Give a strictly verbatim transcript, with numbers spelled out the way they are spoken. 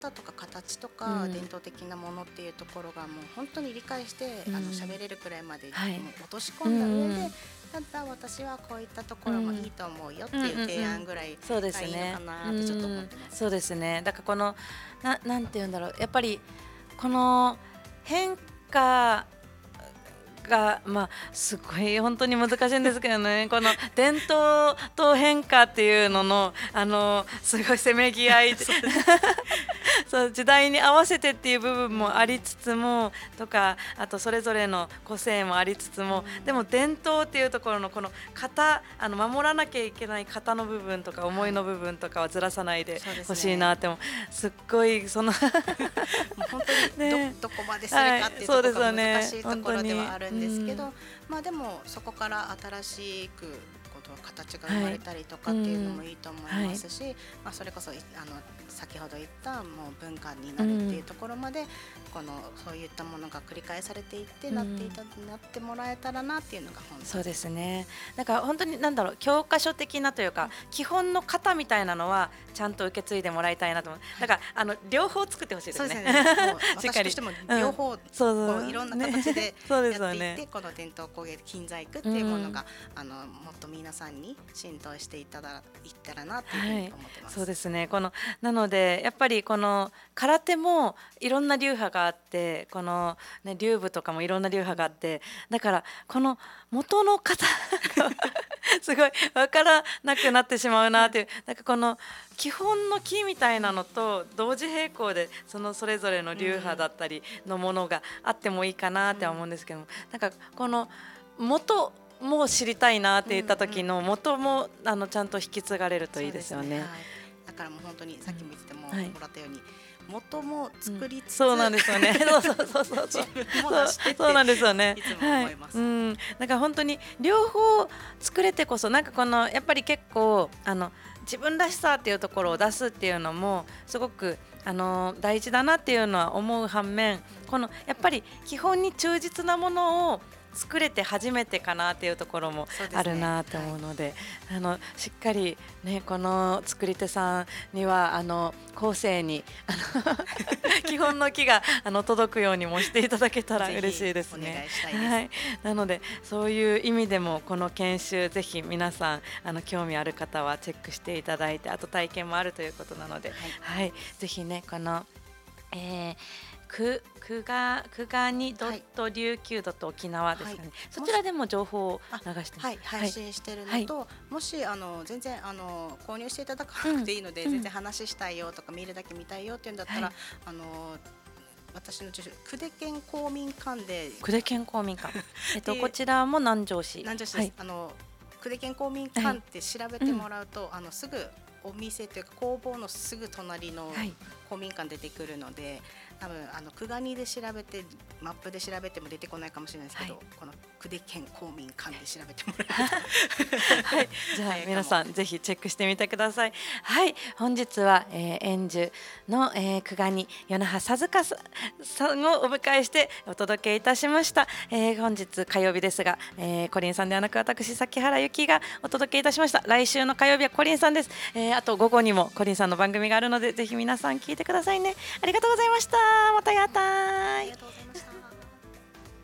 とか形とうかん伝統的なものっていうところがもう本当に理解して、 うんあの喋れるくらいまではいもう落としう込んだ上で、 んただ私はこういったところもうんいいと思うよってうんいう提うんうん案ぐらいそうですがいいのねかなうってちょっと思っんてます。 そうですねだからこのななんて言うんだろうやっぱりこの変化がまあすごい本当に難しいんですけどねこの伝統と変化っていうののあのすごいせめぎ合いそう時代に合わせてっていう部分もありつつもとかあとそれぞれの個性もありつつもでも伝統っていうところのこの型あの守らなきゃいけない型の部分とか思いの部分とかはずらさないでそうですねほしいなってもすっごいそのもう本当にど、 ねどこまでするかっていうところが難しいところではあるんですけど、 はいまあでもそこから新しくこと形が生まれたりとかっていうのもいいと思いますし、まあそれこそいあの先ほど言ったもう文化になるっていうところまで、このそういったものが繰り返されていってなっていた、なってもらえたらなっていうのが本当にそうですねだから本当に何だろう教科書的なというか基本の型みたいなのはちゃんと受け継いでもらいたいなと思うだからあの両方作ってほしいですねそうですね。もうしっかり私としても両方、 うんそうそうこういろんな形でそうやっていって、 ですよねこの伝統工芸金細工っていうものが、あのもっと皆さんに浸透していただいったらなっていうふうに思ってます。 そうですねこのなのでやっぱりこの空手もいろんな流派があってこの、ね、流部とかもいろんな流派があってだからこの元の方がすごい分からなくなってしまうなっていうなんかこの基本の木みたいなのと同時並行でそのそれぞれの流派だったりのものがあってもいいかなって思うんですけどもなんかこの元もう知りたいなって言った時の元もあのちゃんと引き継がれるといいですよね。 そうですねはい、だからもう本当にさっきも言ってもはいもらったように、元も作りつつ、 そうなんですよね。そうそうそうそうそう。 自分も出してってそうなんですよね。 いつも思います。 はい、うん、だから本当に両方作れてこそなんかこのやっぱり結構あの自分らしさっていうところを出すっていうのもすごくあの大事だなっていうのは思う反面、このやっぱり基本に忠実なものを作れて初めてかなっていうところもあるなと思うので、あのしっかりねこの作り手さんにはあの後世にあの基本の木があの届くようにもしていただけたら嬉しいですね。はい、なのでそういう意味でもこの研修ぜひ皆さんあの興味ある方はチェックしていただいて、あと体験もあるということなので、はい、はい、ぜひねこの、えーくくがくがにドット琉球ドット沖縄ですかね、はい、そちらでも情報を流してはい、配信してるのと、はい、もしあの全然あの購入していただかなくていいので、うん、全然話したいよとか見るだけ見たいよっていうんだったら、はい、あの私の著書久手堅公民館で久手堅公民館えっとこちらも南城市南城市です、はい、あの久手堅公民館って調べてもらうと、はい、あのすぐお店というか工房のすぐ隣の公民館出てくるので、はい、多分あの久我にで調べてマップで調べても出てこないかもしれないですけど、はい、この久手堅公民館で調べてもらえるとはい、 じゃあ皆さんぜひチェックしてみてください。はい、本日は、えー、演授の、えー、久我に与那覇さずかさんをお迎えしてお届けいたしました。えー、本日火曜日ですが、えー、コリンさんではなく私崎原由紀がお届けいたしました。来週の火曜日はコリンさんです。えー、あと午後にもコリンさんの番組があるのでぜひ皆さん聞いてくださいね。ありがとうございました。またやったーい。 ありがとうございました。